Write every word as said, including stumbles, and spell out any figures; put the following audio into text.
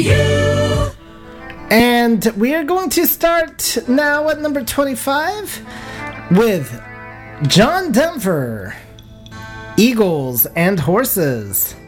And we are going to start now at number twenty-five with John Denver, Eagles and Horses.